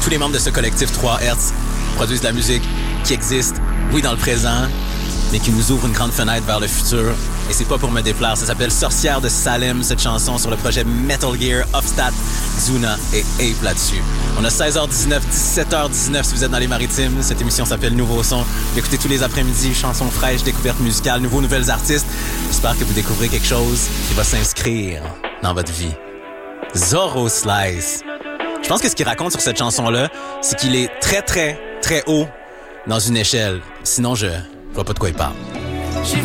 Tous les membres de ce collectif 3 Hertz produisent de la musique qui existe, oui, dans le présent, mais qui nous ouvre une grande fenêtre vers le futur. Et c'est pas pour me déplaire. Ça s'appelle Sorcière de Salem, cette chanson sur le projet Metal Gear, Offstat, Zuna et Ape là-dessus. On a 16h19, 17h19 si vous êtes dans les Maritimes. Cette émission s'appelle Nouveau Son. Vous écoutez tous les après-midi, chansons fraîches, découvertes musicales, nouvelles artistes. J'espère que vous découvrez quelque chose qui va s'inscrire dans votre vie. Zorro Slice. Je pense que ce qu'il raconte sur cette chanson-là, c'est qu'il est très, très, très haut dans une échelle. Sinon, je vois pas de quoi il parle.